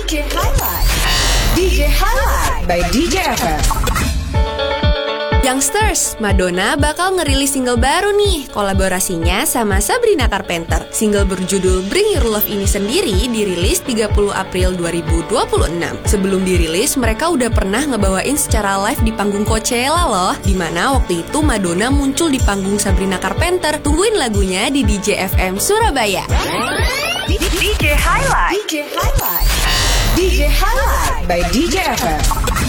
DJ Highlight. DJ Highlight by DJ FM. Youngsters, Madonna bakal ngerilis single baru nih. Kolaborasinya sama Sabrina Carpenter. Single berjudul Bring Your Love ini sendiri dirilis 30 April 2026. Sebelum dirilis, mereka udah pernah ngebawain secara live di panggung Coachella loh, dimana waktu itu Madonna muncul di panggung Sabrina Carpenter. Tungguin lagunya di DJ FM Surabaya. DJ Highlight. DJ Highlight. DJ Highlight by DJ FM.